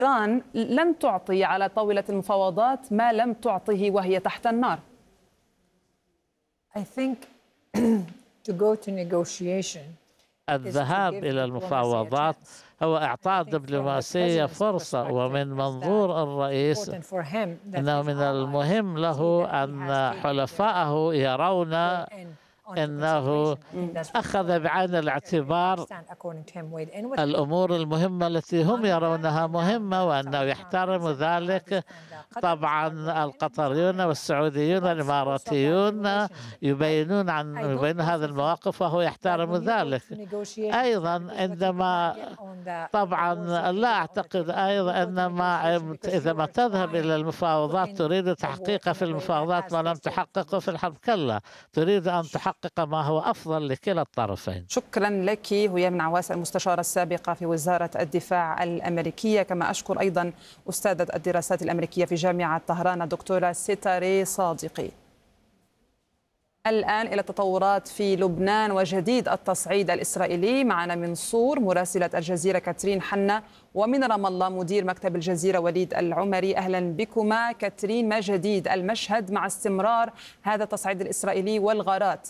إيران لن تعطي على طاولة المفاوضات ما لم تعطه وهي تحت النار. الذهاب إلى المفاوضات هو إعطاء الدبلوماسية فرصة، ومن منظور الرئيس أنه من المهم له أن حلفائه يرون أنه أخذ بعين الاعتبار الأمور المهمة التي هم يرونها مهمة، وأنه يحترم ذلك. طبعا القطريون والسعوديون والإماراتيون يبينون هذه المواقف وهو يحترم ذلك. أيضا عندما طبعا لا أعتقد أيضا أن إذا ما تذهب إلى المفاوضات تريد تحقيق في المفاوضات ما لم تحققه في الحرب، كلا، تريد أن تحقق ما هو أفضل لكلا الطرفين. شكرا لك هيام بن عواس، المستشارة السابقة في وزارة الدفاع الأمريكية. كما أشكر أيضا أستاذة الدراسات الأمريكية في جامعة طهران الدكتورة ستاري صادقي. الآن إلى التطورات في لبنان وجديد التصعيد الإسرائيلي. معنا من صور مراسلة الجزيرة كاترين حنا، ومن رام الله مدير مكتب الجزيرة وليد العمري. أهلا بكما. كاترين، ما جديد المشهد مع استمرار هذا التصعيد الإسرائيلي والغارات؟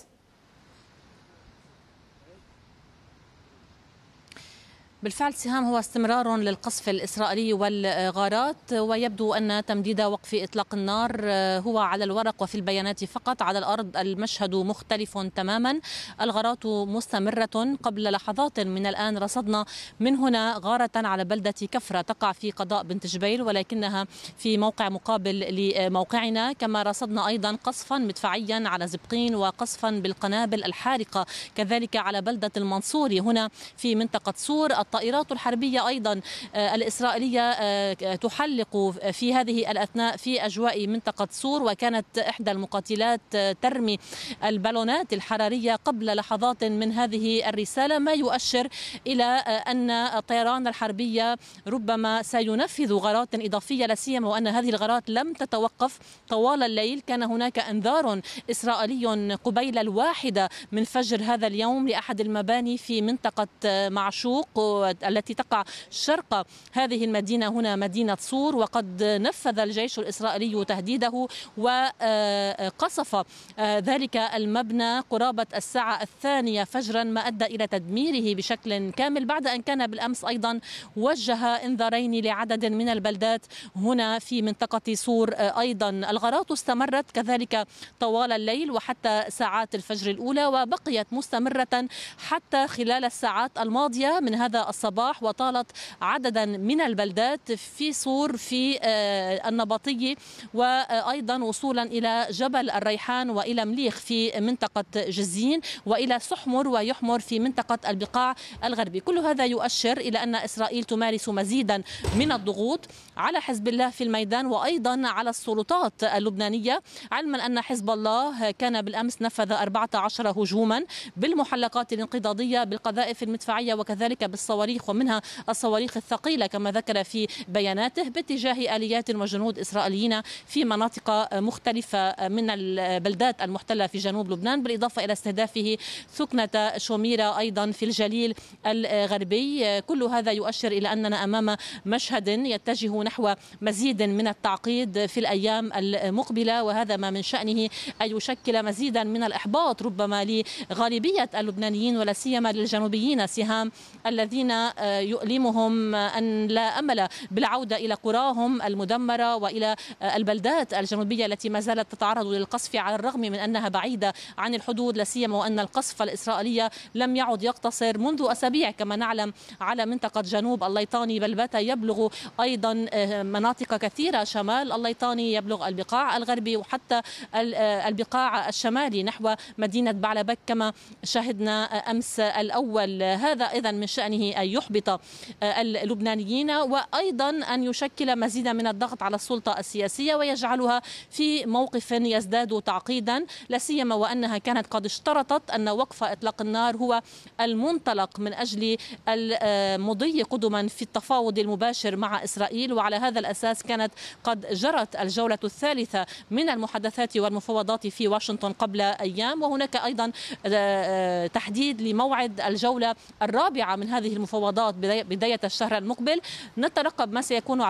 بالفعل سهام، هو استمرار للقصف الإسرائيلي والغارات، ويبدو أن تمديد وقف إطلاق النار هو على الورق وفي البيانات فقط. على الأرض المشهد مختلف تماما، الغارات مستمرة. قبل لحظات من الآن رصدنا من هنا غارة على بلدة كفرة تقع في قضاء بنت جبيل، ولكنها في موقع مقابل لموقعنا. كما رصدنا أيضا قصفا مدفعيا على زبقين وقصفا بالقنابل الحارقة كذلك على بلدة المنصوري هنا في منطقة صور. الطائرات الحربية أيضا الإسرائيلية تحلق في هذه الأثناء في أجواء منطقة صور، وكانت إحدى المقاتلات ترمي البالونات الحرارية قبل لحظات من هذه الرسالة، ما يؤشر إلى أن الطيران الحربية ربما سينفذ غارات إضافية، لا سيما وأن هذه الغارات لم تتوقف طوال الليل. كان هناك إنذار إسرائيلي قبيل 1 من فجر هذا اليوم لأحد المباني في منطقة معشوق التي تقع شرق هذه المدينة هنا مدينة صور، وقد نفذ الجيش الإسرائيلي تهديده وقصف ذلك المبنى قرابة الساعة 2 فجرا، ما أدى إلى تدميره بشكل كامل، بعد أن كان بالأمس أيضا وجه إنذارين لعدد من البلدات هنا في منطقة صور. أيضا الغارات استمرت كذلك طوال الليل وحتى ساعات الفجر الأولى، وبقيت مستمرة حتى خلال الساعات الماضية من هذا الصباح، وطالت عددا من البلدات في صور، في النبطي، وأيضا وصولا إلى جبل الريحان وإلى مليخ في منطقة جزين، وإلى سحمر ويحمر في منطقة البقاع الغربي. كل هذا يؤشر إلى أن إسرائيل تمارس مزيدا من الضغوط على حزب الله في الميدان وأيضا على السلطات اللبنانية، علما أن حزب الله كان بالأمس نفذ 14 هجوما بالمحلقات الانقضاضية بالقذائف المدفعية وكذلك بالصواريخ، ومنها الصواريخ الثقيلة كما ذكر في بياناته، باتجاه آليات وجنود إسرائيليين في مناطق مختلفة من البلدات المحتلة في جنوب لبنان، بالإضافة إلى استهدافه ثكنة شوميرة أيضا في الجليل الغربي. كل هذا يؤشر إلى أننا أمام مشهد يتجه نحو مزيد من التعقيد في الأيام المقبلة، وهذا ما من شأنه أن يشكل مزيدا من الإحباط ربما لغالبية اللبنانيين ولا سيما للجنوبيين سهام، الذين يؤلمهم أن لا أمل بالعودة إلى قراهم المدمرة وإلى البلدات الجنوبية التي ما زالت تتعرض للقصف على الرغم من أنها بعيدة عن الحدود، لا سيما وأن القصف الإسرائيلي لم يعد يقتصر منذ أسابيع كما نعلم على منطقة جنوب الليطاني، بل بات يبلغ أيضا مناطق كثيرة شمال الليطاني، يبلغ البقاع الغربي وحتى البقاع الشمالي نحو مدينة بعلبك كما شاهدنا أمس الأول. هذا إذن من شأنه أن يحبط اللبنانيين وأيضا أن يشكل مزيدا من الضغط على السلطة السياسية ويجعلها في موقف يزداد تعقيدا، لا سيما وأنها كانت قد اشترطت أن وقف إطلاق النار هو المنطلق من أجل المضي قدما في التفاوض المباشر مع إسرائيل، وعلى هذا الأساس كانت قد جرت الجولة الثالثة من المحادثات والمفاوضات في واشنطن قبل أيام، وهناك أيضا تحديد لموعد الجولة الرابعة من هذه المفاوضات بداية الشهر المقبل. نترقب ما سيكون